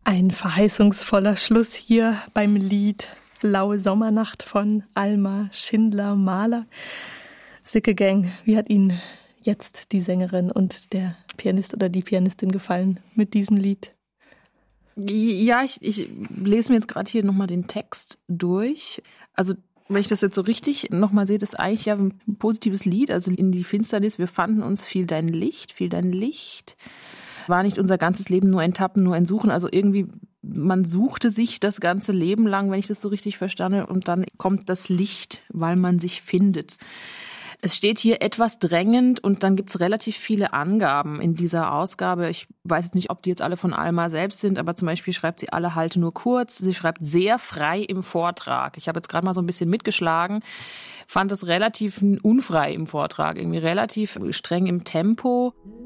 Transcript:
Ein verheißungsvoller Schluss hier beim Lied Laue Sommernacht von Alma Schindler-Mahler. Silke Geng, wie hat Ihnen jetzt die Sängerin und der Pianist oder die Pianistin gefallen mit diesem Lied? Ja, ich lese mir jetzt gerade hier nochmal den Text durch. Also wenn ich das jetzt so richtig nochmal sehe, das ist eigentlich ja ein positives Lied. Also in die Finsternis, wir fanden uns, fiel dein Licht. War nicht unser ganzes Leben nur ein Tappen, nur ein Suchen. Also irgendwie, man suchte sich das ganze Leben lang, wenn ich das so richtig verstanden habe. Und dann kommt das Licht, weil man sich findet. Es steht hier etwas drängend und dann gibt's relativ viele Angaben in dieser Ausgabe. Ich weiß jetzt nicht, ob die jetzt alle von Alma selbst sind, aber zum Beispiel schreibt sie alle Halte nur kurz. Sie schreibt sehr frei im Vortrag. Ich habe jetzt gerade mal so ein bisschen mitgeschlagen, fand es relativ unfrei im Vortrag, irgendwie relativ streng im Tempo.